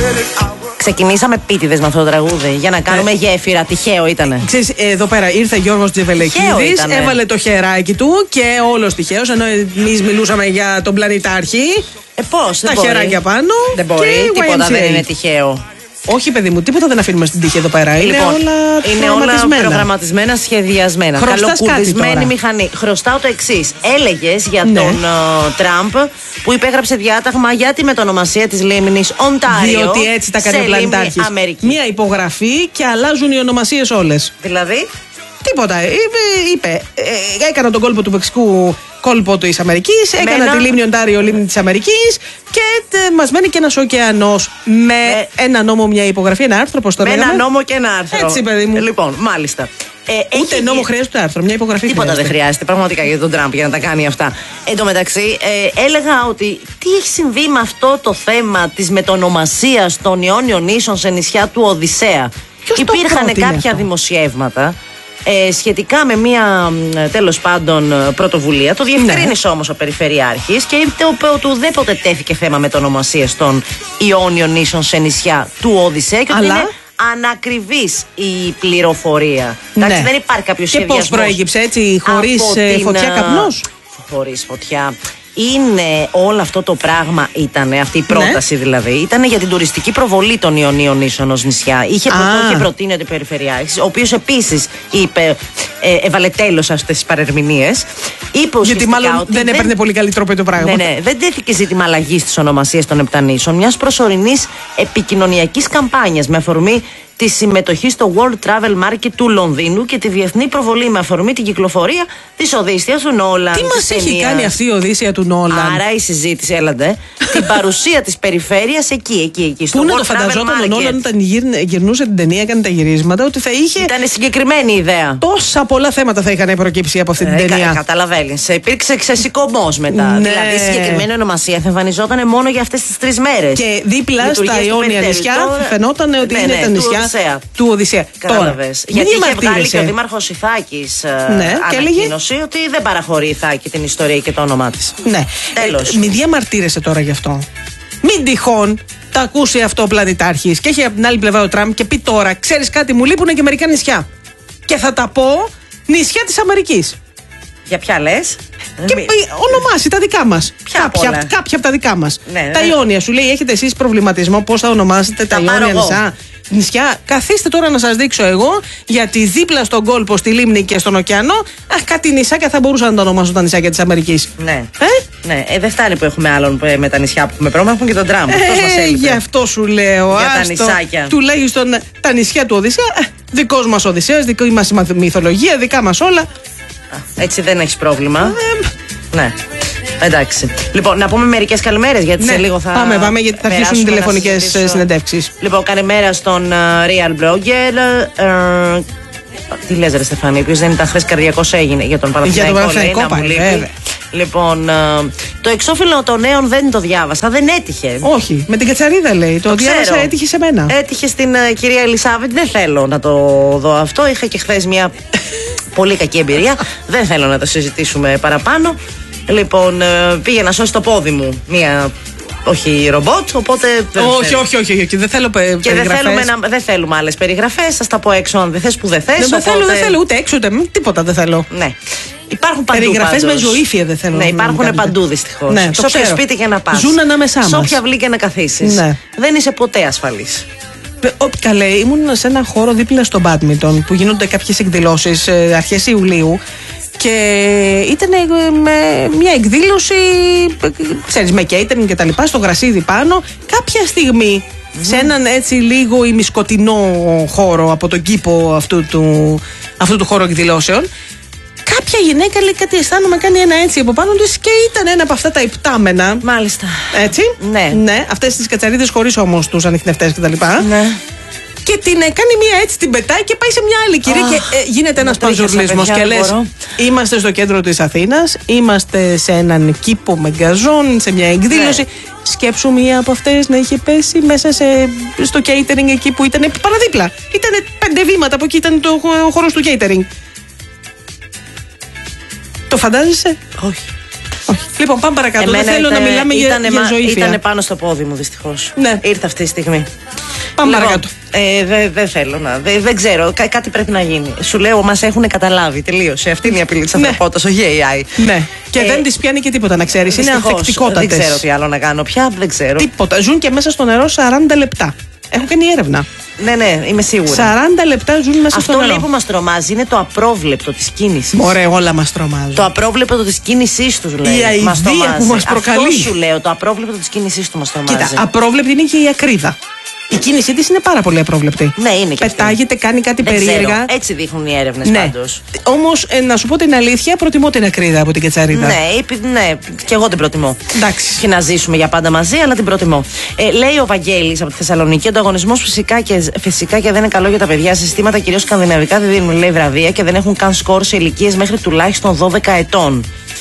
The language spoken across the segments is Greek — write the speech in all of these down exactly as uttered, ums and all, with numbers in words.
Ξεκινήσαμε επίτηδες με αυτό το τραγούδι για να κάνουμε ε, γέφυρα. Τυχαίο ήτανε. Ξέρεις, εδώ πέρα ήρθε Γιώργος Τζεβελεκίδης, έβαλε το χεράκι του και όλος τυχαίος, ενώ εμείς μιλούσαμε για τον πλανητάρχη. Ε, πώς, τα μπορεί. χεράκια πάνω. Δεν μπορεί, και τίποτα δεν είναι τυχαίο. Όχι, παιδί μου, τίποτα δεν αφήνουμε στην τύχη εδώ πέρα. Λοιπόν, είναι όλα είναι όλα προγραμματισμένα, σχεδιασμένα. Καλοκουρδισμένη μηχανή. Χρωστάω το εξής. Έλεγες για ναι. τον uh, Τραμπ που υπέγραψε διάταγμα για τη μετονομασία της λίμνης Οντάριο. Διότι έτσι τα κάνει ο πλανητάρχης. Μία υπογραφή και αλλάζουν οι ονομασίες όλες. Δηλαδή. Τίποτα. Είπε, είπε ε, έκανα τον κόλπο του Μεξικού, κόλπο της Αμερικής, Εμένα... έκανα τη λίμνη Οντάριο, λίμνη της Αμερικής και τε, μας μένει και ένας ωκεανός με, με ένα νόμο, μια υπογραφή, ένα άρθρο, πώς το λέγαμε. Με ένα νόμο και ένα άρθρο. Έτσι, παιδί μου. Λοιπόν, μάλιστα. Ε, Ούτε έχει... νόμο χρειάζεται άρθρο, μια υπογραφή. Τίποτα χρειάζεται. δεν χρειάζεται πραγματικά για τον Τραμπ για να τα κάνει αυτά. Εν τω μεταξύ, ε, έλεγα ότι τι έχει συμβεί με αυτό το θέμα της μετονομασίας των Ιόνιων νήσων σε νησιά του Οδυσσέα. Ποιος Υπήρχαν κάποια αυτό? δημοσιεύματα. Ε, σχετικά με μια τέλος πάντων πρωτοβουλία. Το διευκρίνησε ναι. όμως ο Περιφερειάρχης και είπε ότι ουδέποτε τέθηκε θέμα μετονομασίας των Ιόνιων νήσων σε νησιά του Οδυσσέα και ότι Αλλά... είναι ανακριβής η πληροφορία. Ναι. Εντάξει, δεν υπάρχει κάποιο σχεδιασμός. Και πώς προέκυψε έτσι, χωρίς την... φωτιά καπνός? Χωρίς φωτιά. Είναι όλο αυτό το πράγμα, ήταν αυτή η πρόταση ναι. δηλαδή, ήταν για την τουριστική προβολή των Ιωνίων νήσων ως νησιά. Είχε, προ, είχε προτείνει ο Περιφερειάρχης, ο οποίος επίσης είπε, ε, έβαλε τέλος σε αυτές τις παρερμηνίες. Είπε Γιατί μάλλον δεν, δεν έπαιρνε πολύ καλή τρόπο το πράγμα. Ναι, ναι, δεν τέθηκε ζήτημα αλλαγής της ονομασίας των Επτανήσων, μιας προσωρινής επικοινωνιακής καμπάνιας με αφορμή τη συμμετοχή στο World Travel Market του Λονδίνου και τη διεθνή προβολή με αφορμή την κυκλοφορία της Οδύσσιας του Νόλαν. Τι μας έχει κάνει αυτή η Οδύσσια του Νόλαν? Άρα η συζήτηση, έλατε, την παρουσία της περιφέρειας εκεί, εκεί, εκεί. Στο Πού World να το φανταζόταν ο Νόλαν όταν γυρνούσε την ταινία, έκανε τα γυρίσματα, ότι θα είχε. Ήταν συγκεκριμένη ιδέα. Τόσα πολλά θέματα θα είχαν προκύψει από αυτή την ε, ταινία. Καταλαβαίνεις. Υπήρξε ξεσηκωμός μετά. Ναι. Δηλαδή, συγκεκριμένη ονομασία θα εμφανιζόταν μόνο για αυτές τις τρεις μέρες. Και δίπλα στα Ιόνια νησιά φαινόταν ότι είναι τα νησιά του Οδυσσέα. Κατάλαβες. Γιατί είχε βγάλει και ο Δήμαρχος Ιθάκης ναι, ανακοίνωση ότι δεν παραχωρεί η Ιθάκη την ιστορία και το όνομά της. Ναι. Τέλος. Ε, μην διαμαρτύρεσαι τώρα γι' αυτό. Μην τυχόν τα ακούσει αυτό ο πλανητάρχης και έχει από την άλλη πλευρά ο Τραμπ και πει τώρα, ξέρεις κάτι, μου λείπουν και μερικά νησιά. Και θα τα πω νησιά της Αμερικής. Για ποια λες? Και Μη... ονομάσει τα δικά μας. Κάποια, κάποια από τα δικά μας. Ναι, τα ναι. Ιόνια, σου λέει, έχετε εσείς προβληματισμό πώς θα ονομάσετε τα, τα Ιόνια νησιά. Νησιά, καθίστε τώρα να σας δείξω εγώ, γιατί δίπλα στον κόλπο, στη λίμνη και στον ωκεανό, αχ, κάτι νησάκια θα μπορούσαν να το ονομάσουν τα νησάκια της Αμερικής. Ναι. Ε? Ναι, ε, δεν φτάνει που έχουμε άλλον με τα νησιά που έχουμε πρόβλημα, έχουμε και τον Τραμπ. Ε, γι' αυτό σου λέω. Για άστο, τα νησάκια. Τουλάχιστον τα νησιά του Οδυσσέα, ε, δικός μας Οδυσσέας, δική μας μυθολογία, δικά μας όλα. Α, έτσι δεν έχεις πρόβλημα. Ε, ναι. Εντάξει. Λοιπόν, να πούμε μερικές καλημέρες γιατί ναι, σε λίγο θα. Πάμε, πάμε, γιατί θα αρχίσουν οι τηλεφωνικές συνεντεύξεις. Λοιπόν, καλημέρα στον uh, Real Blogger. Uh, τι λες, ρε Στεφάνη, ο οποίος δεν ήταν χθες καρδιακός, έγινε για τον Παναθηναϊκό. Για τον Παναθηναϊκό, Λοιπόν, uh, το εξώφυλλο των νέων δεν το διάβασα, δεν έτυχε. Όχι, με την κατσαρίδα λέει. Το, το διάβασα, έτυχε σε μένα. Έτυχε στην uh, κυρία Ελισάβετ. Δεν θέλω να το δω αυτό. Είχα και χθες μια πολύ κακή εμπειρία. Δεν θέλω να το συζητήσουμε παραπάνω. Λοιπόν, πήγε να σώσει το πόδι μου μία, όχι ρομπότ, οπότε. Όχι, όχι, όχι, όχι, δεν θέλω περιγραφές. Και δεν θέλουμε, να, δεν θέλουμε άλλες περιγραφές. Θα τα πω έξω αν δεν θες που δεν θες. Δεν, οπότε... θέλω, δεν θέλω ούτε έξω ούτε τίποτα δεν θέλω. Ναι. Υπάρχουν παντού. Περιγραφές με ζωήφια δεν θέλω. Ναι, υπάρχουν παντού δυστυχώς. Ναι, σε όποιο σπίτι και να πας. Ζουν ανάμεσά μας. Σε όποια αυλή και να καθίσεις. Ναι. Δεν είσαι ποτέ ασφαλής. Καλέ, ήμουν σε ένα χώρο δίπλα στο μπάντμιντον που γίνονται κάποιες εκδηλώσεις αρχές Ιουλίου. Και ήταν με μια εκδήλωση, ξέρεις, με catering και τα λοιπά, στο γρασίδι πάνω. Κάποια στιγμή, mm. σε έναν έτσι λίγο ημισκοτεινό χώρο από τον κήπο αυτού του, αυτού του χώρου εκδηλώσεων, κάποια γυναίκα λέει κάτι, αισθάνομαι, κάνει ένα έτσι από πάνω της και ήταν ένα από αυτά τα υπτάμενα. Μάλιστα. Έτσι. Ναι. Ναι, αυτές τις κατσαρίδες χωρίς όμως τους ανιχνευτές και τα λοιπά. Ναι. Και την κάνει μία έτσι, την πετάει και πάει σε μια άλλη κυρία. Oh, και ε, γίνεται ένας παζουρλισμός. Και λες, είμαστε στο κέντρο της Αθήνας, είμαστε σε έναν κήπο με γκαζόν, σε μια εκδήλωση. Ναι. Σκέψου μία από αυτές να είχε πέσει μέσα σε, στο catering εκεί που ήταν παραδίπλα. Ήταν πέντε βήματα από εκεί, ήταν το, ο χώρος του catering. Το φαντάζεσαι? Όχι. Όχι. Λοιπόν, πάμε παρακάτω. Εμένα δεν θέλω ήταν, να μιλάμε ήτανε, για, για ζωή. Ήταν πάνω στο πόδι μου, δυστυχώς. Ναι. Ήρθε αυτή η στιγμή. Πάμε λοιπόν, παρακάτω. Ε, δεν δε θέλω να. Δεν δε ξέρω. Κά, κάτι πρέπει να γίνει. Σου λέω, μας έχουν καταλάβει. Τελείωσε. Αυτή είναι η απειλή της ανθρωπότητας, ο γέι άι. Ναι. Και ε, δεν της πιάνει και τίποτα, να ξέρεις. Είναι ανθεκτικότατες. Δεν ξέρω τι άλλο να κάνω πια. Δεν ξέρω. Τίποτα. Ζουν και μέσα στο νερό σαράντα λεπτά. Έχω κάνει έρευνα. Ναι, ναι, είμαι σίγουρη. σαράντα λεπτά ζουν μέσα αυτό στο νερό. Αυτό λέει που μας τρομάζει είναι το απρόβλεπτο της κίνησης. Ωραία, όλα μας τρομάζουν. Το απρόβλεπτο της κίνησής τους λέει. Η αηδία που μας προκαλεί. Αυτό σου λέω, το απρόβλεπτο της κίνησής του μας τρομάζει. Κοίτα, απρόβλεπτη είναι και η ακρίδα. Η κίνησή της είναι πάρα πολύ απρόβλεπτη. Ναι, είναι και πετάγεται, αυτή. Κάνει κάτι δεν περίεργα. Ξέρω. Έτσι δείχνουν οι έρευνες ναι. πάντως. Όμως, ε, να σου πω την αλήθεια, προτιμώ την ακρίδα από την κετσαρίδα. Ναι, ναι, και εγώ την προτιμώ. Εντάξει. Και να ζήσουμε για πάντα μαζί, αλλά την προτιμώ. Ε, λέει ο Βαγγέλης από τη Θεσσαλονίκη: ο ανταγωνισμός φυσικά και, φυσικά και δεν είναι καλό για τα παιδιά. Συστήματα κυρίως σκανδιναβικά δεν δίνουν, λέει, βραβεία και δεν έχουν καν σκορ σε ηλικίες μέχρι τουλάχιστον δώδεκα ετών.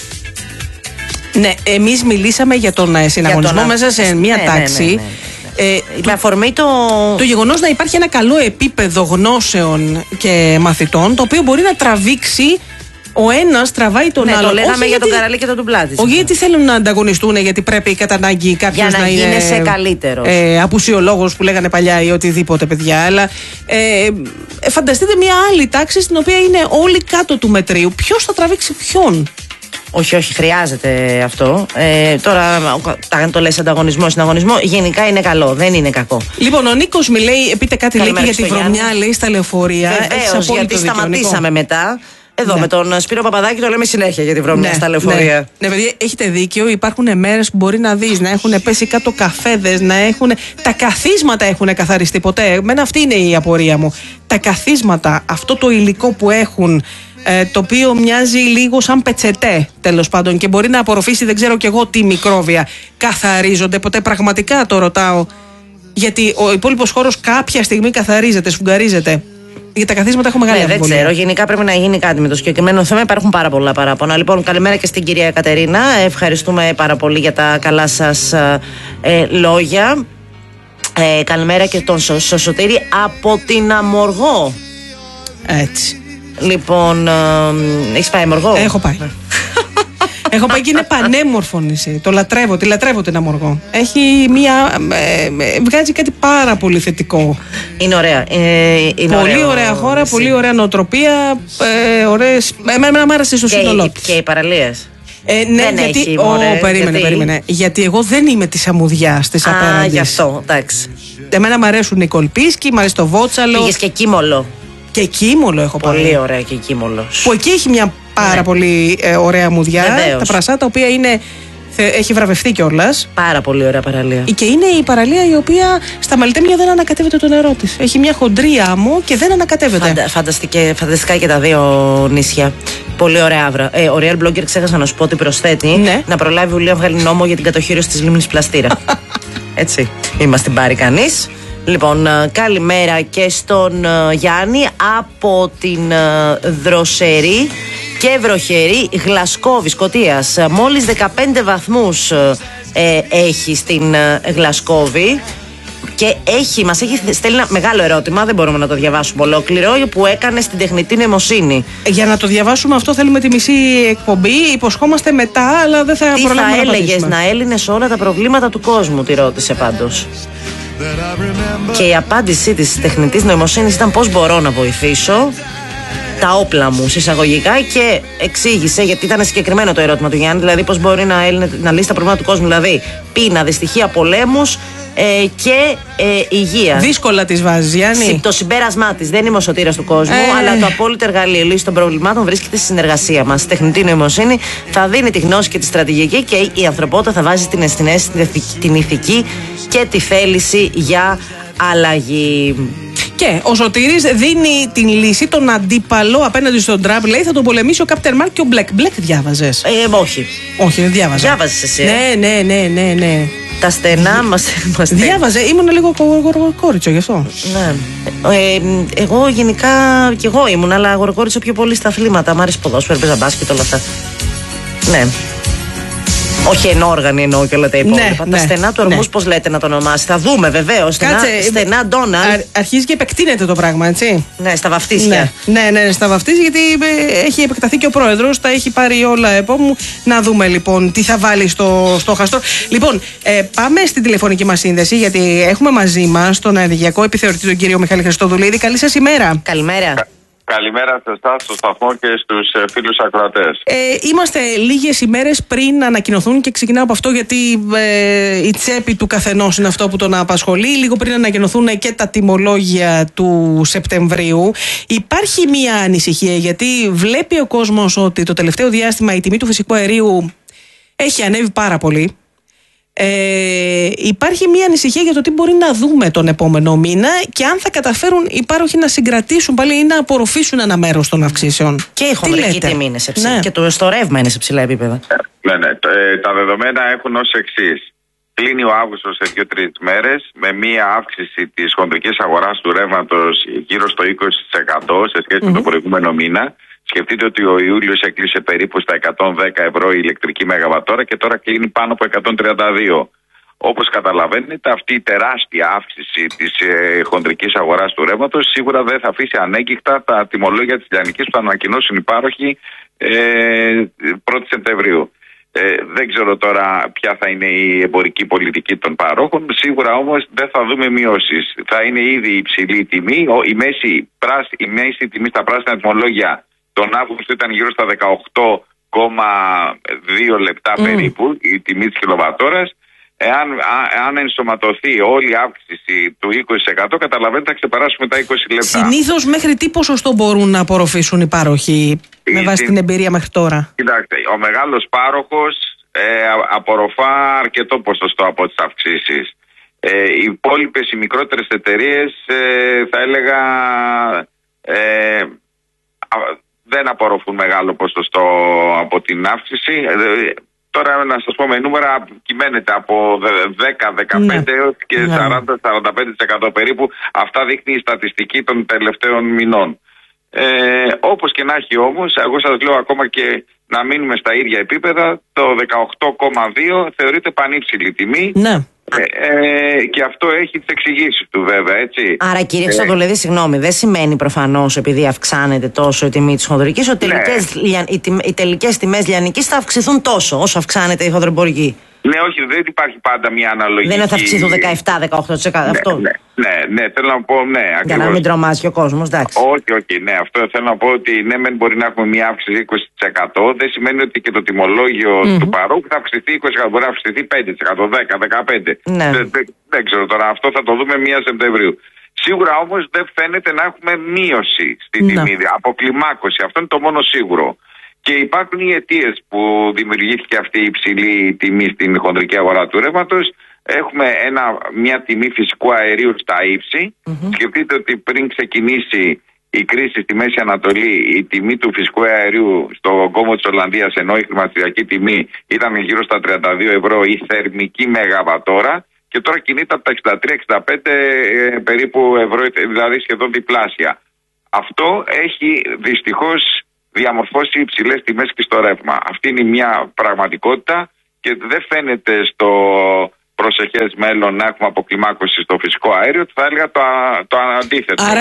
Ναι, εμείς μιλήσαμε για τον συναγωνισμό τον... μέσα σε μια ναι, τάξη. Ναι, ναι, ναι, ναι. Ε, με αφορμή το... το γεγονός να υπάρχει ένα καλό επίπεδο γνώσεων και μαθητών, το οποίο μπορεί να τραβήξει. Ο ένας τραβάει τον ναι, άλλο. Το λέγαμε όχι για γιατί... τον Καραλί και τον Ντουμπλάτη. Όχι γιατί θέλουν να ανταγωνιστούν, γιατί πρέπει κατά ανάγκη κάποιος να, να είναι. Για να γίνεσαι καλύτερος. Ε, απουσιολόγος που λέγανε παλιά ή οτιδήποτε, παιδιά. Αλλά ε, ε, φανταστείτε μια άλλη τάξη στην οποία είναι όλοι κάτω του μετρίου. Ποιος θα τραβήξει ποιον. Όχι, όχι, χρειάζεται αυτό. Ε, τώρα, αν το λες ανταγωνισμό, συναγωνισμό, γενικά είναι καλό, δεν είναι κακό. Λοιπόν, ο Νίκος μιλάει, πείτε κάτι λέει για τη βρωμιά, λέει στα λεωφορεία. Βεβαίως, γιατί σταματήσαμε μετά. Εδώ ναι. με τον Σπύρο Παπαδάκη το λέμε συνέχεια για τη βρωμιά ναι, στα λεωφορεία. Ναι. ναι, παιδιά, έχετε δίκιο. Υπάρχουν μέρες που μπορεί να δεις να έχουν πέσει κάτω καφέδες, να έχουν. Τα καθίσματα έχουν καθαριστεί ποτέ. Εμένα αυτή είναι η απορία μου. Τα καθίσματα, αυτό το υλικό που έχουν. Ε, το οποίο μοιάζει λίγο σαν πετσετέ, τέλος πάντων, και μπορεί να απορροφήσει δεν ξέρω κι εγώ τι μικρόβια. Καθαρίζονται ποτέ, πραγματικά το ρωτάω. Γιατί ο υπόλοιπος χώρος κάποια στιγμή καθαρίζεται, σφουγγαρίζεται. Για τα καθίσματα έχω μεγάλη ναι, αμφιβολία. Δεν ξέρω, γενικά πρέπει να γίνει κάτι με το συγκεκριμένο θέμα. Υπάρχουν πάρα πολλά παράπονα. Λοιπόν, καλημέρα και στην κυρία Κατερίνα. Ευχαριστούμε πάρα πολύ για τα καλά σας ε, λόγια. Ε, καλημέρα και τον Σο, Σωτήρη από την Αμοργό. Έτσι. Λοιπόν, ε, έχεις πάει Αμοργό? Έχω πάει. Έχω πάει και είναι πανέμορφο νησί. Το λατρεύω, τη λατρεύω την Αμοργό. Έχει μία. Ε, ε, βγάζει κάτι πάρα πολύ θετικό. Είναι ωραία. Ε, είναι πολύ ωραίο, ωραία χώρα, νησί. Πολύ ωραία νοοτροπία. Ε, ωραίες. Εμένα μου άρεσε στο σύνολό της. Και οι παραλίες. Ε, ναι, δεν γιατί. Έχει, Ω, μωρέ, περίμενε, γιατί... περίμενε. Γιατί εγώ δεν είμαι τη αμμουδιά τη απέναντι. Α, γι' αυτό, εντάξει. Εμένα μου αρέσουν οι Κολπίσκοι, μου αρέσει το Βότσαλο. Πήγες και Κίμολο. Και Κίμολο έχω πολύ πάει. Πολύ ωραία και Κίμολο. Που εκεί έχει μια πάρα ναι. πολύ ε, ωραία μουδιά. Βεβαίως. Τα Πρασά, τα οποία είναι. Έχει βραβευτεί κιόλας. Πάρα πολύ ωραία παραλία. Και είναι η παραλία η οποία στα Μελτέμια δεν ανακατεύεται το νερό της. Έχει μια χοντρή άμμο και δεν ανακατεύεται. Φαντα, φανταστικά και τα δύο νησιά. Πολύ ωραία άβρα. Ε, ο Real Blogger ξέχασα να σου πω ότι προσθέτει ναι. να προλάβει η Βουλή να βγάλει νόμο για την κατοχήρωση της λίμνης Πλαστήρα. Έτσι. Είμαστε πάρει κανείς. Λοιπόν, καλημέρα και στον Γιάννη από την Δροσερή και βροχερή Γλασκόβη, Σκωτίας. Μόλις δεκαπέντε βαθμούς ε, έχει στην Γλασκόβη και έχει, μας έχει στέλνει ένα μεγάλο ερώτημα, δεν μπορούμε να το διαβάσουμε ολόκληρο, που έκανε στην τεχνητή νοημοσύνη. Για να το διαβάσουμε αυτό θέλουμε τη μισή εκπομπή, υποσχόμαστε μετά, αλλά δεν θα προλάβουμε να Τι θα έλεγες να, να έλυνες σε όλα τα προβλήματα του κόσμου, τη ρώτησε πάντως. Και η απάντησή της τεχνητής νοημοσύνης ήταν πώς μπορώ να βοηθήσω τα όπλα μου εισαγωγικά, και εξήγησε, γιατί ήταν συγκεκριμένο το ερώτημα του Γιάννη, δηλαδή πώς μπορεί να, να λύσει τα προβλήματα του κόσμου, δηλαδή πείνα, δυστυχία, πολέμους ε, και ε, υγεία. Δύσκολα τις βάζεις, Γιάννη. Το συμπέρασμά της, δεν είμαι ο σωτήρας του κόσμου, ε. αλλά το απόλυτο εργαλείο λύση των προβλημάτων βρίσκεται στη συνεργασία μας. Η τεχνητή νοημοσύνη θα δίνει τη γνώση και τη στρατηγική, και η ανθρωπότητα θα βάζει την αισθηνέση, την ηθική και τη θέληση για αλλαγή. Και ο Σωτήρης δίνει την λύση, τον αντίπαλο απέναντι στον Τραμπ. Λέει θα τον πολεμήσει ο Κάπτερ Μάρκ και ο Μπλεκ. Μπλεκ διάβαζες? Ε, όχι. Όχι, δεν διάβαζα. Διάβαζες εσύ. Ναι, ναι, ναι, ναι, ναι. Τα στενά μας. Διάβαζε, ήμουν λίγο γοργοκόριτσο γι' αυτό. Ναι. Ε, εγώ γενικά κι εγώ ήμουν, αλλά γοργοκόριτσο πιο πολύ στα αθλήματα. Μ' άρεσε ποδόσφαιρο, παίζα μπάσκετ, όλα αυτά. Ναι. Όχι ενόργανοι εννοώ και όλα τα υπόλοιπα. Ναι, τα ναι, στενά του ορμούς, ναι. Πώς λέτε να το ονομάσει. Θα δούμε βεβαίως. Στενά, στενά Ντόναλντ. Αρχίζει και επεκτείνεται το πράγμα, έτσι. Ναι, στα βαφτίσια. Ναι, ναι, ναι, στα βαφτίσια, γιατί έχει επεκταθεί και ο πρόεδρος. Τα έχει πάρει όλα επόμενου. Να δούμε λοιπόν τι θα βάλει στο στόχαστρο. Λοιπόν, ε, πάμε στην τηλεφωνική μας σύνδεση, γιατί έχουμε μαζί μας τον ενεργειακό επιθεωρητή, τον κύριο Μιχάλη Χριστοδουλίδη. Καλή σας ημέρα. Καλημέρα. Καλημέρα σε εσάς, στο σταθμό και στους ε, φίλους ακροατές. Ε, είμαστε λίγες ημέρες πριν ανακοινωθούν, και ξεκινάω από αυτό γιατί ε, η τσέπη του καθενός είναι αυτό που τον απασχολεί. Λίγο πριν ανακοινωθούν και τα τιμολόγια του Σεπτεμβρίου. Υπάρχει μια ανησυχία, γιατί βλέπει ο κόσμος ότι το τελευταίο διάστημα η τιμή του φυσικού αερίου έχει ανέβει πάρα πολύ. Ε, υπάρχει μια ανησυχία για το τι μπορεί να δούμε τον επόμενο μήνα και αν θα καταφέρουν οι πάροχοι να συγκρατήσουν πάλι ή να απορροφήσουν ένα μέρος των αυξήσεων. Και η χονδρική τιμή είναι σε ψηλά. Ναι. Και το στο ρεύμα είναι σε ψηλά επίπεδα. Ναι, ναι. Ε, τα δεδομένα έχουν ως εξής. Κλείνει ο Αύγουστος σε δύο-τρεις μέρες με μια αύξηση της χονδρικής αγοράς του ρεύματος γύρω στο είκοσι τοις εκατό σε σχέση mm-hmm. με τον προηγούμενο μήνα. Σκεφτείτε ότι ο Ιούλιος έκλεισε περίπου στα εκατόν δέκα ευρώ η ηλεκτρική μεγαβατόρα και τώρα κλείνει πάνω από εκατόν τριάντα δύο. Όπως καταλαβαίνετε, αυτή η τεράστια αύξηση της ε, χονδρικής αγοράς του ρεύματος σίγουρα δεν θα αφήσει ανέγκυχτα τα τιμολόγια της λιανικής που θα ανακοινώσουν οι πάροχοι ε, πρώτη Σεπτεμβρίου. Ε, δεν ξέρω τώρα ποια θα είναι η εμπορική πολιτική των παρόχων. Σίγουρα όμως δεν θα δούμε μειώσεις. Θα είναι ήδη υψηλή η τιμή. Η μέση, πράσι, η μέση τιμή στα πράσινα τιμολόγια τον Αύγουστο ήταν γύρω στα δεκαοκτώ κόμμα δύο λεπτά mm. περίπου η τιμή της κιλοβατόρας. Εάν αν ενσωματωθεί όλη η αύξηση του είκοσι τοις εκατό, καταλαβαίνετε θα ξεπεράσουμε τα είκοσι λεπτά. Συνήθως μέχρι τι ποσοστό μπορούν να απορροφήσουν οι πάροχοι με βάση την εμπειρία μέχρι τώρα? Κοιτάξτε, ο μεγάλος πάροχος ε, απορροφά αρκετό ποσοστό από τις αυξήσεις. Ε, οι υπόλοιπες, οι μικρότερες εταιρείες ε, θα έλεγα ε, δεν απορροφούν μεγάλο ποσοστό από την αύξηση. Ε, Τώρα να σας πω με νούμερα, κυμαίνεται από δέκα με δεκαπέντε ναι. έως και σαράντα με σαράντα πέντε τοις εκατό περίπου. Αυτά δείχνει η στατιστική των τελευταίων μηνών. Ε, όπως και να έχει όμως, εγώ σας λέω ακόμα και να μείνουμε στα ίδια επίπεδα, το δεκαοκτώ κόμμα δύο θεωρείται πανύψηλη τιμή. Ναι. Ε, ε, και αυτό έχει τις εξηγήσεις του βέβαια, έτσι. Άρα κύριε Χριστοδουλίδη, ε, συγγνώμη, δεν σημαίνει προφανώς επειδή αυξάνεται τόσο η τιμή της χονδρικής ότι ναι. οι, οι τελικές τιμές λιανικής θα αυξηθούν τόσο όσο αυξάνεται η χονδροεμπορική? Ναι, όχι, δεν υπάρχει πάντα μια αναλογική. Δεν είναι θα αυξηθούν δεκαεπτά με δεκαοκτώ τοις εκατό ναι, αυτό. Ναι, ναι, ναι, θέλω να πω, ναι. Ακριβώς. Για να μην τρομάζει ο κόσμος, εντάξει. Όχι, όχι, ναι, αυτό θέλω να πω ότι ναι, μεν μπορεί να έχουμε μια αύξηση είκοσι τοις εκατό, δεν σημαίνει ότι και το τιμολόγιο mm-hmm. του παρόχου θα αυξηθεί είκοσι τοις εκατό, μπορεί να αυξηθεί πέντε τοις εκατό, δέκα, δεκαπέντε. Ναι. Δεν, δεν, δεν ξέρω τώρα, αυτό θα το δούμε πρώτη Σεπτεμβρίου. Σίγουρα όμως δεν φαίνεται να έχουμε μείωση στην ναι. τιμή, αποκλιμάκωση, αυτό είναι το μόνο σίγουρο. Και υπάρχουν οι αιτίες που δημιουργήθηκε αυτή η υψηλή τιμή στην χονδρική αγορά του ρεύματος. Έχουμε ένα, μια τιμή φυσικού αερίου στα ύψη. Mm-hmm. Σκεφτείτε ότι πριν ξεκινήσει η κρίση στη Μέση Ανατολή, η τιμή του φυσικού αερίου στον κόμβο της Ολλανδίας, ενώ η χρηματιστηριακή τιμή ήταν γύρω στα τριάντα δύο ευρώ η θερμική μεγαβατόρα, και τώρα κινείται από τα εξήντα τρία εξήντα πέντε ε, περίπου ευρώ, δηλαδή σχεδόν διπλάσια. Αυτό έχει δυστυχώς διαμορφώσει υψηλές τιμές και στο ρεύμα. Αυτή είναι μια πραγματικότητα και δεν φαίνεται στο προσεχές μέλλον να έχουμε αποκλιμάκωση στο φυσικό αέριο. Θα έλεγα το, το αντίθετο. Άρα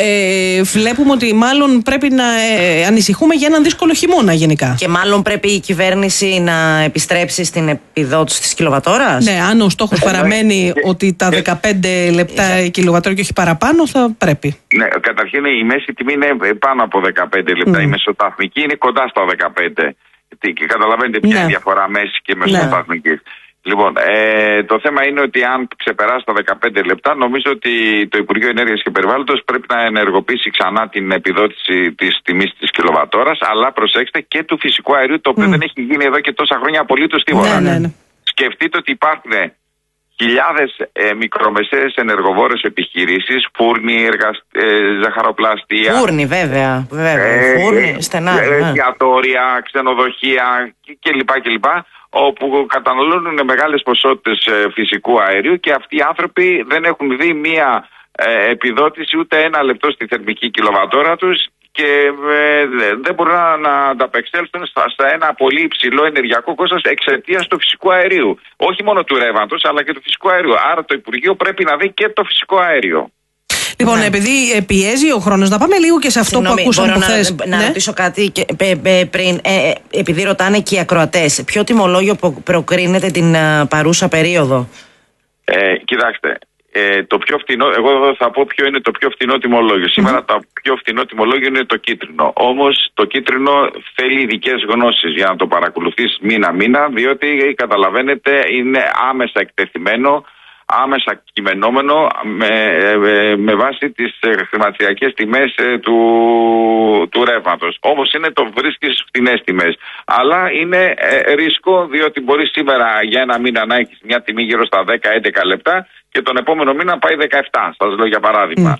ε, βλέπουμε ότι μάλλον πρέπει να ε, ανησυχούμε για έναν δύσκολο χειμώνα γενικά. Και μάλλον πρέπει η κυβέρνηση να επιστρέψει στην επιδότηση της κιλοβατόρας. Ναι, αν ο στόχος παραμένει και, ότι τα δεκαπέντε λεπτά η κιλοβατόρα και όχι παραπάνω, θα πρέπει. Ναι, καταρχήν η μέση τιμή είναι πάνω από δεκαπέντε λεπτά. Mm. Η μεσοταθμική είναι κοντά στα δεκαπέντε. Και καταλαβαίνετε ποια είναι η διαφορά μέση και μεσοταθμική. Ναι. Λοιπόν, ε, το θέμα είναι ότι αν ξεπεράσει τα δεκαπέντε λεπτά, νομίζω ότι το Υπουργείο Ενέργειας και Περιβάλλοντος πρέπει να ενεργοποιήσει ξανά την επιδότηση της τιμής της κιλοβατόρας, αλλά προσέξτε και του φυσικού αερίου, το οποίο mm. δεν έχει γίνει εδώ και τόσα χρόνια απολύτως τίποτα. Ναι, ναι, ναι. Σκεφτείτε ότι υπάρχουν χιλιάδες ε, μικρομεσαίες ενεργοβόρες επιχειρήσεις, φούρνοι, εργασ... ε, ζαχαροπλαστεία. Φούρνοι, βέβαια. βέβαια. Ε, φούρνοι, στενά. Εστιατόρια, ναι. ξενοδοχεία κλπ. κλπ. Όπου καταναλώνουν μεγάλες ποσότητες ε, φυσικού αερίου και αυτοί οι άνθρωποι δεν έχουν δει μία ε, επιδότηση ούτε ένα λεπτό στη θερμική κιλοβατόρα τους και ε, δεν μπορούν να, να ανταπεξέλθουν στα, στα ένα πολύ υψηλό ενεργειακό κόστος εξαιτίας του φυσικού αερίου. Όχι μόνο του ρεύματος, αλλά και του φυσικού αερίου. Άρα το Υπουργείο πρέπει να δει και το φυσικό αέριο. Λοιπόν, ναι. επειδή πιέζει ο χρόνος, να πάμε λίγο και σε αυτό Συγνώμη, που ακούσαμε που χθες. Να, να ναι? ρωτήσω κάτι και, πε, πε, πριν, ε, επειδή ρωτάνε και οι ακροατές. Ποιο τιμολόγιο προκρίνεται την α, παρούσα περίοδο? Ε, κοιτάξτε, ε, το πιο φθηνό, εγώ εδώ θα πω ποιο είναι το πιο φθηνό τιμολόγιο. Σήμερα mm-hmm. το πιο φθηνό τιμολόγιο είναι το κίτρινο. Όμως το κίτρινο θέλει ειδικές γνώσεις για να το παρακολουθείς μήνα-μήνα, διότι καταλαβαίνετε είναι άμεσα εκτεθειμένο, άμεσα κειμενόμενο με, με, με βάση τις χρηματιστηριακές τιμές ε, του, του ρεύματος. Όμως είναι το βρίσκει στις φθηνές τιμές. Αλλά είναι ε, ρίσκο, διότι μπορεί σήμερα για ένα μήνα να έχεις μια τιμή γύρω στα δέκα με έντεκα λεπτά και τον επόμενο μήνα πάει δεκαεπτά. Σας λέω για παράδειγμα. Mm.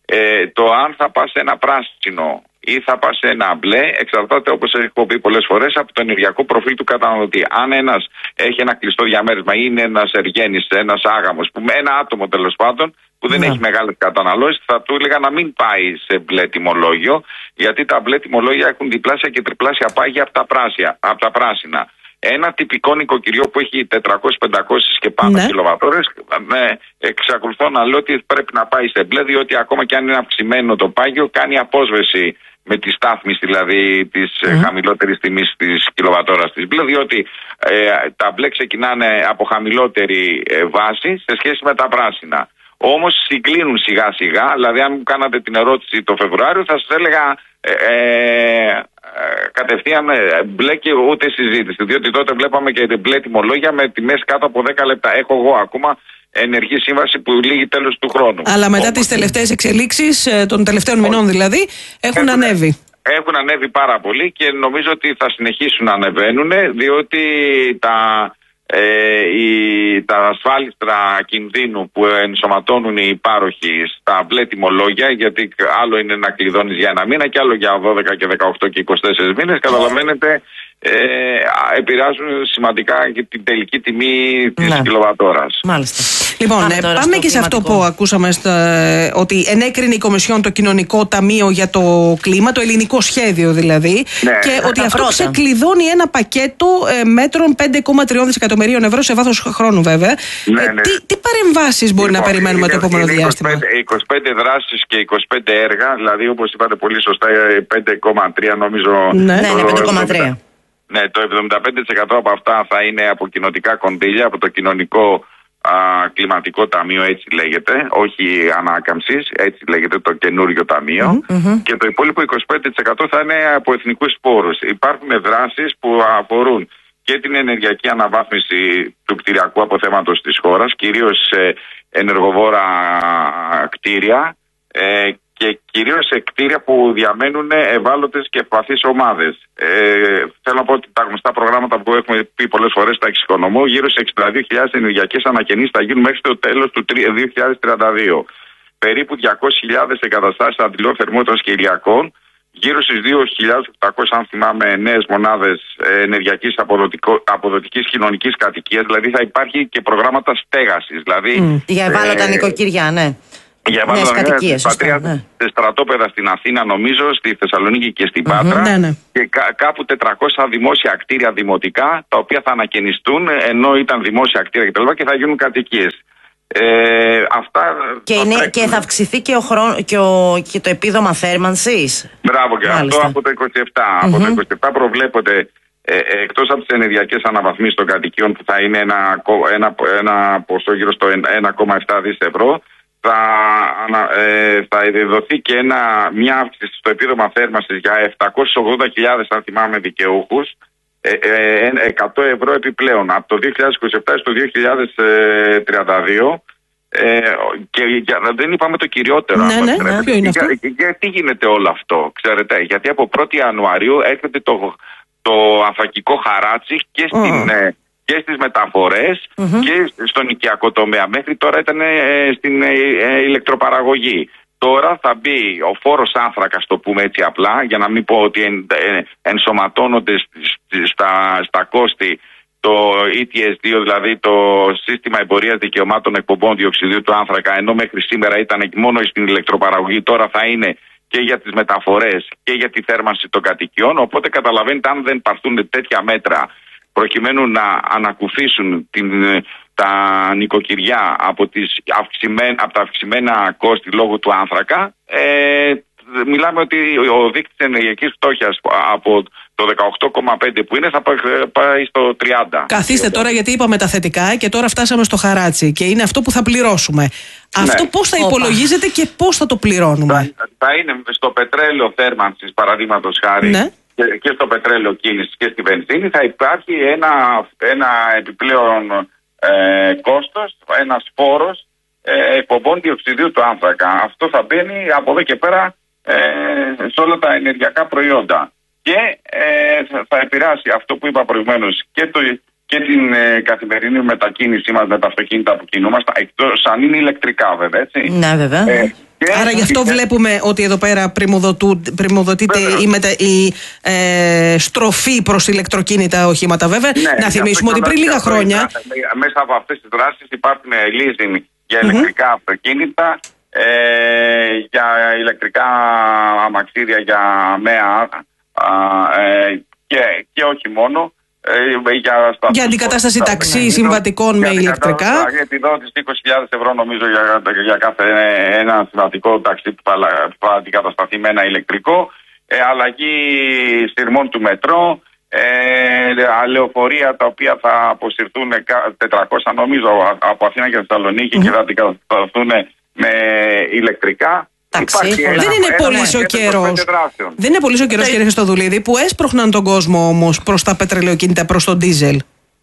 Ε, το αν θα πας σε ένα πράσινο ή θα πας σε ένα μπλε εξαρτάται, όπως έχω πει πολλές φορές, από το ενεργειακό προφίλ του καταναλωτή. Αν ένας έχει ένα κλειστό διαμέρισμα ή είναι ένας εργένης, ένας άγαμος, που με ένα άτομο τέλος πάντων που δεν yeah. έχει μεγάλες καταναλώσεις, θα του έλεγα να μην πάει σε μπλε τιμολόγιο, γιατί τα μπλε τιμολόγια έχουν διπλάσια και τριπλάσια πάγια από τα, πράσια, από τα πράσινα. Ένα τυπικό νοικοκυριό που έχει τετρακόσιες με πεντακόσιες και πάνω ναι. κιλοβατόρες, ναι, εξακολουθώ να λέω ότι πρέπει να πάει σε μπλε, διότι ακόμα και αν είναι αυξημένο το πάγιο, κάνει απόσβεση με τη στάθμιση δηλαδή της mm. χαμηλότερης τιμής της κιλοβατόρας της μπλε, διότι ε, τα μπλε ξεκινάνε από χαμηλότερη ε, βάση σε σχέση με τα πράσινα. Όμως συγκλίνουν σιγά σιγά, δηλαδή αν μου κάνατε την ερώτηση το Φεβρουάριο θα σας έλεγα ε, ε, κατευθείαν μπλε και ούτε συζήτηση, διότι τότε βλέπαμε και μπλε τιμολόγια με τιμές κάτω από δέκα λεπτά. Έχω εγώ ακόμα ενεργή σύμβαση που λύγει τέλος του χρόνου. Αλλά μετά τις τελευταίες εξελίξεις των τελευταίων μηνών δηλαδή έχουν, έχουν ανέβει. Έχουν ανέβει πάρα πολύ και νομίζω ότι θα συνεχίσουν να ανεβαίνουν, διότι τα, ε, οι, τα ασφάλιστρα κινδύνου που ενσωματώνουν οι υπάροχοι στα μπλε τιμολόγια, γιατί άλλο είναι να κλειδώνεις για ένα μήνα και άλλο για δώδεκα και δεκαοκτώ και είκοσι τέσσερις μήνες, καταλαβαίνετε, ε, επηρεάζουν σημαντικά και την τελική τιμή της ναι. κιλοβατόρας. Μάλιστα. Λοιπόν, πάμε, ε, πάμε και σε αυτό που ακούσαμε, στα, ότι ενέκρινε η Κομισιόν το Κοινωνικό Ταμείο για το Κλίμα, το ελληνικό σχέδιο δηλαδή, ναι, και ότι αυτό πρώτα. ξεκλειδώνει ένα πακέτο ε, μέτρων πέντε κόμμα τρία δισεκατομμυρίων ευρώ σε βάθος χρόνου βέβαια. Ναι, ναι. Ε, τι, τι παρεμβάσεις μπορεί λοιπόν, να περιμένουμε είναι, το επόμενο είναι διάστημα? είκοσι πέντε, είκοσι πέντε δράσεις και είκοσι πέντε έργα, δηλαδή όπως είπατε πολύ σωστά πέντε κόμμα τρία νομίζω. Ναι, το, ναι, πέντε κόμμα τρία. Ναι, το εβδομήντα πέντε τοις εκατό από αυτά θα είναι από κοινοτικά κονδύλια, από το κοινωνικό α, κλιματικό ταμείο, έτσι λέγεται, όχι ανάκαμψης, έτσι λέγεται το καινούριο ταμείο, mm-hmm. και το υπόλοιπο είκοσι πέντε τοις εκατό θα είναι από εθνικούς πόρους. Υπάρχουν δράσεις που αφορούν και την ενεργειακή αναβάθμιση του κτηριακού αποθέματος της χώρας, κυρίως σε ενεργοβόρα κτίρια, ε, και κυρίως σε κτίρια που διαμένουν ευάλωτες και ευπαθείς ομάδες. Ε, θέλω να πω ότι τα γνωστά προγράμματα που έχουμε πει πολλές φορές τα εξοικονομώ, γύρω σε εξήντα δύο χιλιάδες ενεργειακές ανακαινήσεις θα γίνουν μέχρι το τέλος του δύο χιλιάδες τριάντα δύο. Περίπου διακόσιες χιλιάδες εγκαταστάσεις αντιλών θερμότητας και ηλιακών, γύρω στις δύο χιλιάδες οκτακόσιες, αν θυμάμαι, νέες μονάδες ενεργειακής αποδοτικής κοινωνικής κατοικίας, δηλαδή θα υπάρχει και προγράμματα στέγασης. Δηλαδή, mm, για ευάλωτα ε, νοικοκυριά, ναι. Για νέες κατοικίες, σωστά, ναι. Σε στρατόπεδα στην Αθήνα, νομίζω, στη Θεσσαλονίκη και στην Πάτρα, mm-hmm, ναι, ναι. και κά, κάπου τετρακόσια δημόσια κτίρια δημοτικά, τα οποία θα ανακαινιστούν ενώ ήταν δημόσια κτίρια κτλ. Και θα γίνουν κατοικίες. Ε, αυτά και, είναι, τρέχουν... και θα αυξηθεί και, ο χρόνο, και, ο, και το επίδομα θέρμανσης. Μπράβο, και Μάλιστα. αυτό από το είκοσι επτά. Mm-hmm. Από το είκοσι επτά προβλέπονται, ε, εκτός από τις ενεργειακές αναβαθμίσεις των κατοικίων που θα είναι ένα, ένα, ένα ποσό γύρω στο ένα κόμμα επτά δισεκατομμύρια ευρώ, θα, ε, θα δοθεί και ένα, μια αύξηση στο επίδομα θέρμανσης για επτακόσιες ογδόντα χιλιάδες, αν θυμάμαι, δικαιούχους, ε, ε, εκατό ευρώ επιπλέον από το δύο χιλιάδες είκοσι επτά στο δύο χιλιάδες τριάντα δύο. Ε, και για, δεν είπαμε το κυριότερο. Ναι, ναι, ναι, ποιο είναι αυτό? Για, για, τι γίνεται όλο αυτό, ξέρετε? Γιατί από πρώτη Ιανουαρίου έρχεται το, το ανθρακικό χαράτσι και στην... Oh. και στις μεταφορές mm-hmm. και στον οικιακό τομέα. Μέχρι τώρα ήταν ε, στην ε, ε, ηλεκτροπαραγωγή. Τώρα θα μπει ο φόρος άνθρακα, το πούμε έτσι απλά, για να μην πω ότι εν, ε, ενσωματώνονται στα, στα κόστη το ι τι ες δύο, δηλαδή το σύστημα εμπορίας δικαιωμάτων εκπομπών διοξιδίου του άνθρακα, ενώ μέχρι σήμερα ήταν μόνο στην ηλεκτροπαραγωγή, τώρα θα είναι και για τις μεταφορές και για τη θέρμανση των κατοικιών. Οπότε καταλαβαίνετε, αν δεν πάρθουν τέτοια μέτρα προκειμένου να ανακουφίσουν την, τα νοικοκυριά από, τις αυξημένα, από τα αυξημένα κόστη λόγω του άνθρακα, ε, μιλάμε ότι ο δείκτης ενεργειακής φτώχειας από το δεκαοκτώ κόμμα πέντε που είναι θα πάει στο τριάντα. Καθίστε τώρα, γιατί είπαμε τα θετικά και τώρα φτάσαμε στο χαράτσι και είναι αυτό που θα πληρώσουμε. Ναι. Αυτό πώς θα υπολογίζεται και πώς θα το πληρώνουμε? Θα, θα είναι στο πετρέλαιο θέρμανσης, παραδείγματος χάρη, ναι, και, και στο πετρέλαιο κίνησης και στη βενζίνη θα υπάρχει ένα, ένα επιπλέον ε, κόστος, ένας φόρος ε, εκπομπών διοξιδίου του άνθρακα. Αυτό θα μπαίνει από εδώ και πέρα ε, σε όλα τα ενεργειακά προϊόντα. Και ε, θα επηρεάσει αυτό που είπα προηγουμένως και, το, και την ε, καθημερινή μετακίνησή μας με τα αυτοκίνητα που κινούμαστε, εκτός αν είναι ηλεκτρικά βέβαια, έτσι. Ναι, βέβαια. Ε, Άρα γι' αυτό και... βλέπουμε ότι εδώ πέρα πρημοδοτείται η, μετα... η ε, στροφή προς ηλεκτροκίνητα οχήματα, βέβαια. Ναι, να θυμίσουμε ότι πριν λίγα χρόνια... Μέσα από αυτές τις δράσεις υπάρχουν leasing για ηλεκτρικά mm-hmm. αυτοκίνητα, ε, για ηλεκτρικά αμαξίδια, για ΜΕΑ, ε, και, και όχι μόνο. Για, για αντικατάσταση ταξί συμβατικών με ηλεκτρικά. Για επιδότηση είκοσι χιλιάδες ευρώ νομίζω για, για κάθε ένα συμβατικό ταξί που θα, θα αντικατασταθεί με ένα ηλεκτρικό. Ε, αλλαγή σειρμών του μετρό. Ε, λεωφορεία τα οποία θα αποσυρθούν τετρακόσια νομίζω από Αθήνα και Θεσσαλονίκη mm-hmm. και θα αντικατασταθούν με ηλεκτρικά. Υπάρχει, δεν είναι πολύ ο καιρός. Δεν είναι πολύ ο καιρός, κύριε Χριστοδουλίδη, που έσπροχναν τον κόσμο όμως προς τα πετρελαιοκίνητα, προς τον ντίζελ.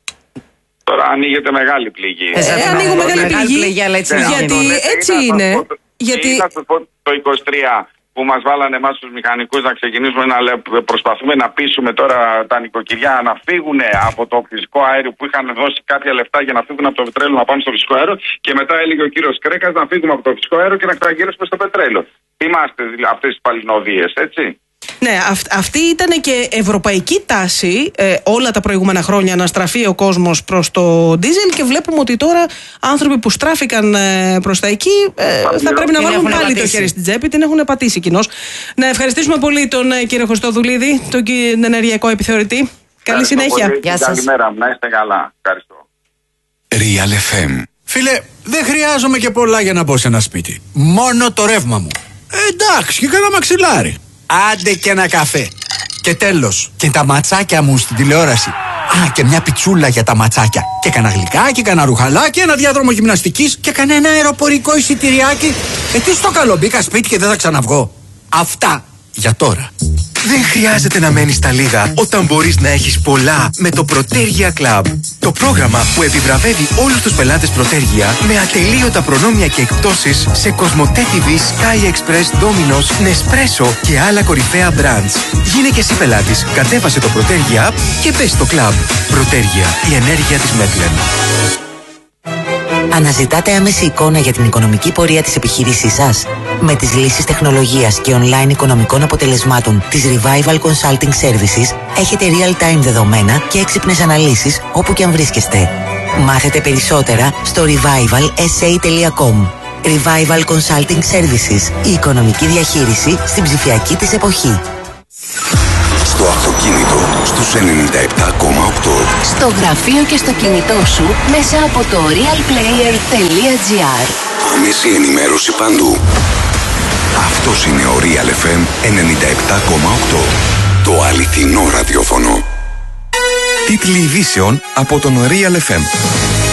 Τώρα ανοίγεται μεγάλη πληγή. Ε, ε, ανοίγω μεγάλη, μεγάλη πληγή, πληγή αλλά έτσι, ναι, γιατί έτσι είναι. είναι. Γιατί... Να σας πω το είκοσι τρία που μας βάλανε εμάς τους μηχανικούς να ξεκινήσουμε να προσπαθούμε να πείσουμε τώρα τα νοικοκυριά να φύγουν από το φυσικό αέριο που είχαν δώσει κάποια λεφτά για να φύγουν από το πετρέλαιο να πάνε στο φυσικό αέριο, και μετά έλεγε ο κύριος Κρέκας να φύγουμε από το φυσικό αέριο και να ξαναγυρίσουμε στο πετρέλαιο. Θυμάστε αυτές τις παλινοδίες, έτσι. Ναι, αυ, αυτή ήταν και ευρωπαϊκή τάση ε, όλα τα προηγούμενα χρόνια να στραφεί ο κόσμος προς το ντίζελ, και βλέπουμε ότι τώρα άνθρωποι που στράφηκαν ε, προς τα εκεί ε, θα πρέπει να βάλουν πάλι πατήσει. το χέρι στην τσέπη, την έχουν πατήσει κοινώς. Να ευχαριστήσουμε πολύ τον ε, κύριο Χριστοδουλίδη, τον, τον ενεργειακό επιθεωρητή. Καλή συνέχεια. Πολύ. Γεια σας. Καλημέρα, να είστε καλά. Ευχαριστώ. Real εφ εμ. Φίλε, δεν χρειάζομαι και πολλά για να μπω σε ένα σπίτι. Μόνο το ρεύμα μου. Ε, εντάξει, και κάνα μαξιλάρι. Άντε και ένα καφέ. Και τέλος, και τα ματσάκια μου στην τηλεόραση. Α, και μια πιτσούλα για τα ματσάκια. Και κανένα γλυκάκι, κανένα ρουχαλάκι, ένα διάδρομο γυμναστικής και κανένα αεροπορικό εισιτηριάκι. Ε, τι στο καλό, μπήκα σπίτι και δεν θα ξαναβγώ. Αυτά για τώρα. Δεν χρειάζεται να μένεις στα λίγα όταν μπορείς να έχεις πολλά με το Protergia Club. Το πρόγραμμα που επιβραβεύει όλους τους πελάτες Protergia με ατελείωτα προνόμια και εκπτώσεις σε Κοσμοτέ τι βι, Sky Express, Domino's, Nespresso και άλλα κορυφαία brands. Γίνε και εσύ πελάτης, κατέβασε το Protergia App και μπες στο club. Protergia, η ενέργεια της Μέτλεν. Αναζητάτε άμεση εικόνα για την οικονομική πορεία της επιχείρησής σας? Με τις λύσεις τεχνολογίας και online οικονομικών αποτελεσμάτων της Revival Consulting Services έχετε real-time δεδομένα και έξυπνες αναλύσεις όπου και αν βρίσκεστε. Μάθετε περισσότερα στο revival ες έι τελεία κομ. Revival Consulting Services, η οικονομική διαχείριση στην ψηφιακή της εποχή. Στο αυτοκίνητο, στους ενενήντα επτά κόμμα οκτώ. Στο γραφείο και στο κινητό σου, μέσα από το real player τελεία τζι άρ. Άμεση ενημέρωση παντού. Αυτός είναι ο Real εφ εμ ενενήντα επτά κόμμα οκτώ. Το αληθινό ραδιόφωνο. Τίτλοι ειδήσεων από τον Real εφ εμ.